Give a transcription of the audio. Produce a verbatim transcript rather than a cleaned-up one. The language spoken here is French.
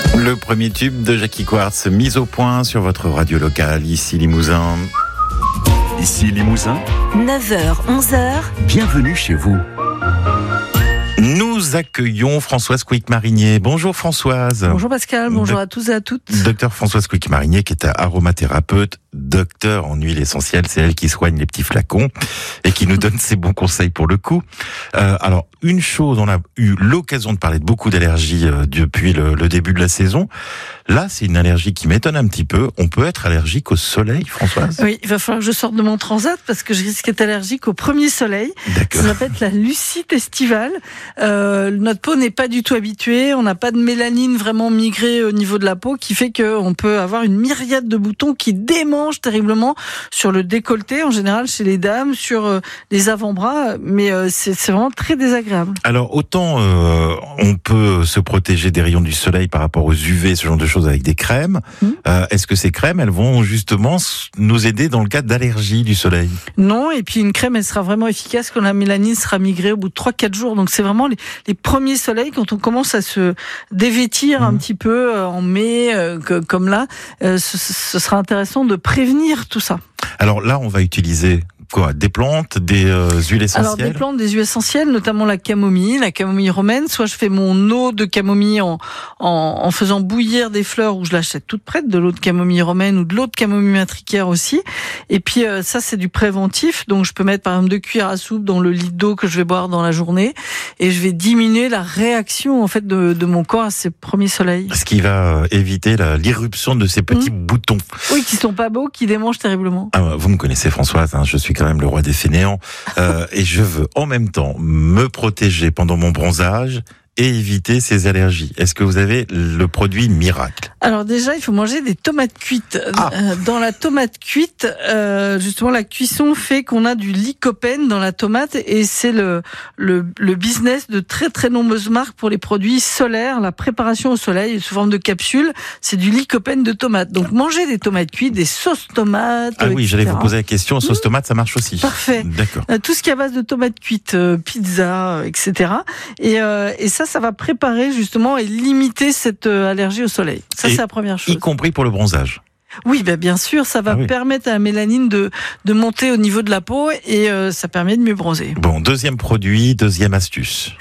Le premier tube de Jackie Quartz, mise au point sur votre radio locale, ici Limousin. Ici Limousin, neuf heures, onze heures. Bienvenue chez vous. Nous accueillons Françoise Couic-Marinier. Bonjour Françoise. Bonjour Pascal, bonjour Do- à tous et à toutes. Docteur Françoise Couic-Marinier qui est aromathérapeute, docteur en huile essentielle, c'est elle qui soigne les petits flacons et qui nous donne ses bons conseils pour le coup. Euh, alors, une chose, on a eu l'occasion de parler de beaucoup d'allergies euh, depuis le, le début de la saison. Là, c'est une allergie qui m'étonne un petit peu. On peut être allergique au soleil, Françoise ? Oui, il va falloir que je sorte de mon transat parce que je risque d'être allergique au premier soleil. D'accord. Ça s'appelle la lucite estivale. Euh, notre peau n'est pas du tout habituée. On n'a pas de mélanine vraiment migrée au niveau de la peau qui fait qu'on peut avoir une myriade de boutons qui démangent terriblement sur le décolleté, en général chez les dames, sur euh, les avant-bras. Mais euh, c'est, c'est vraiment très désagréable. Alors, autant euh, on peut se protéger des rayons du soleil par rapport aux U V, ce genre de choses avec des crèmes. Mmh. Euh, est-ce que ces crèmes, elles vont justement nous aider dans le cas d'allergie du soleil ? Non, et puis une crème, elle sera vraiment efficace quand la mélanine sera migrée au bout de trois quatre jours. Donc c'est vraiment les, les premiers soleils, quand on commence à se dévêtir mmh. un petit peu euh, en mai, euh, que, comme là, euh, ce, ce sera intéressant de prévenir tout ça. Alors là, on va utiliser quoi ? Des plantes, des euh, huiles essentielles ? Alors des plantes, des huiles essentielles, notamment la camomille, la camomille romaine. Soit je fais mon eau de camomille en, en, en faisant bouillir des fleurs, ou je l'achète toute prête, de l'eau de camomille romaine ou de l'eau de camomille matricaire aussi. Et puis euh, ça, c'est du préventif. Donc je peux mettre par exemple deux cuillères à soupe dans le litre d'eau que je vais boire dans la journée, et je vais diminuer la réaction en fait de, de mon corps à ces premiers soleils. Ce qui va éviter la, l'irruption de ces petits mmh. boutons. Oui, qui sont pas beaux, qui démangent terriblement. Ah, vous me connaissez Françoise, hein, je suis quand même le roi des fainéants, euh, et je veux en même temps me protéger pendant mon bronzage et éviter ces allergies. Est-ce que vous avez le produit miracle ? Alors déjà, il faut manger des tomates cuites. Ah. Dans la tomate cuite, euh, justement, la cuisson fait qu'on a du lycopène dans la tomate, et c'est le, le, le business de très très nombreuses marques pour les produits solaires, la préparation au soleil sous forme de capsules, c'est du lycopène de tomate. Donc manger des tomates cuites, des sauces tomates. Ah oui, et cetera. J'allais vous poser la question, sauce tomate, ça marche aussi. Parfait. D'accord. Tout ce qui est à base de tomates cuites, euh, pizza, et cetera. Et, euh, et ça, ça va préparer justement et limiter cette euh, allergie au soleil. Ça, et c'est la première chose. Y compris pour le bronzage. Oui, ben bien sûr, ça va ah oui. permettre à la mélanine de, de monter au niveau de la peau, et euh, ça permet de mieux bronzer. Bon, deuxième produit, deuxième astuce.